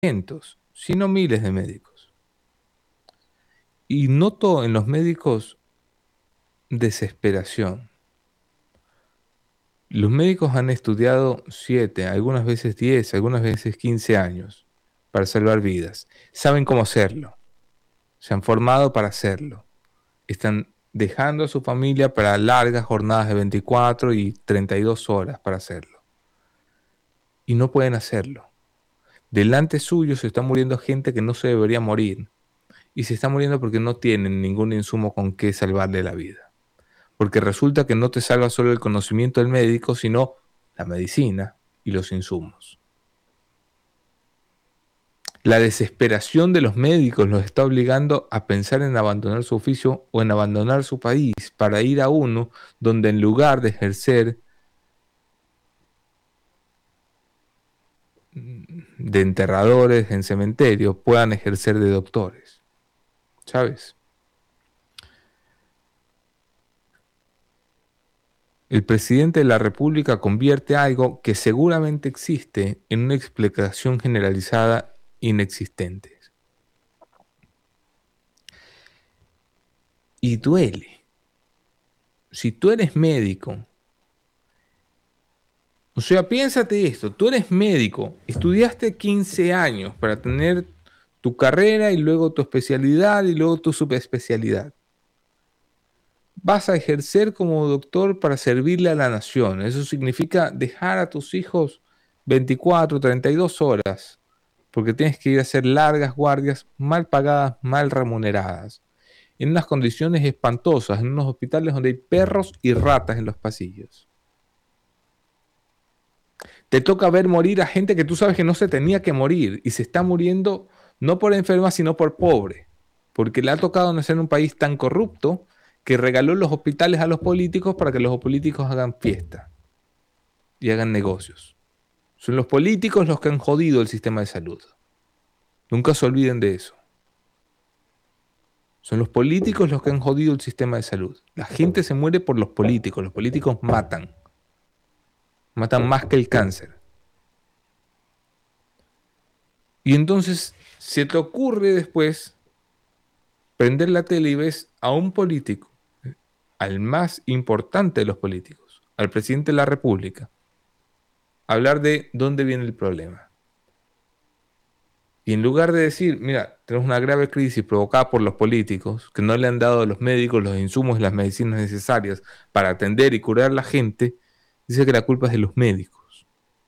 cientos, sino miles de médicos. Y noto en los médicos desesperación. Los médicos han estudiado 7, algunas veces 10, algunas veces 15 años para salvar vidas. Saben cómo hacerlo. Se han formado para hacerlo. Están dejando a su familia para largas jornadas de 24 y 32 horas para hacerlo. Y no pueden hacerlo. Delante suyo se está muriendo gente que no se debería morir. Y se está muriendo porque no tienen ningún insumo con que salvarle la vida. Porque resulta que no te salva solo el conocimiento del médico, sino la medicina y los insumos. La desesperación de los médicos los está obligando a pensar en abandonar su oficio o en abandonar su país para ir a uno donde en lugar de ejercer de enterradores en cementerios, puedan ejercer de doctores. ¿Sabes? El presidente de la República convierte algo que seguramente existe en una explicación generalizada inexistente. Y duele. Si tú eres médico, o sea, piénsate esto, tú eres médico, estudiaste 15 años para tener tu carrera y luego tu especialidad y luego tu subespecialidad. Vas a ejercer como doctor para servirle a la nación. Eso significa dejar a tus hijos 24, 32 horas, porque tienes que ir a hacer largas guardias mal pagadas, mal remuneradas, en unas condiciones espantosas, en unos hospitales donde hay perros y ratas en los pasillos. Te toca ver morir a gente que tú sabes que no se tenía que morir y se está muriendo no por enferma, sino por pobre, porque le ha tocado nacer en un país tan corrupto que regaló los hospitales a los políticos para que los políticos hagan fiesta y hagan negocios. Son los políticos los que han jodido el sistema de salud. Nunca se olviden de eso. Son los políticos los que han jodido el sistema de salud. La gente se muere por los políticos matan. Matan más que el cáncer. Y entonces se te ocurre después prender la tele y ves a un político, al más importante de los políticos, al presidente de la República, hablar de dónde viene el problema. Y en lugar de decir, mira, tenemos una grave crisis provocada por los políticos, que no le han dado a los médicos los insumos y las medicinas necesarias para atender y curar a la gente, dice que la culpa es de los médicos.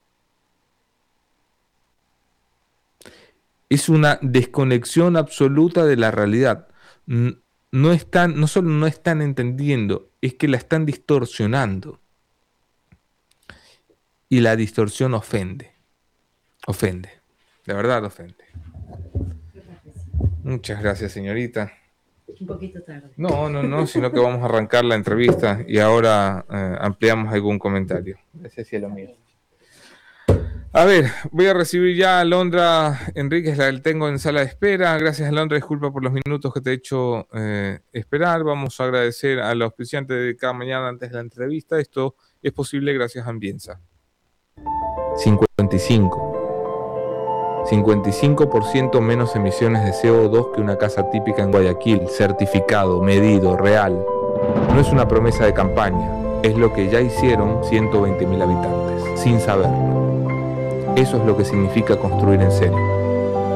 Es una desconexión absoluta de la realidad. No solo no están entendiendo, es que la están distorsionando. Y la distorsión ofende. Ofende. De verdad ofende. Muchas gracias, señorita. Un poquito tarde. No, sino que vamos a arrancar la entrevista y ahora ampliamos algún comentario. Ese sí es lo mío. A ver, voy a recibir ya a Alondra Enríquez, la tengo en sala de espera. Gracias, Alondra, disculpa por los minutos que te he hecho esperar. Vamos a agradecer a los auspiciantes de cada mañana antes de la entrevista. Esto es posible gracias a Ambienza. 55% menos emisiones de CO2 que una casa típica en Guayaquil, certificado, medido, real. No es una promesa de campaña, es lo que ya hicieron 120.000 habitantes, sin saberlo. Eso es lo que significa construir en serio.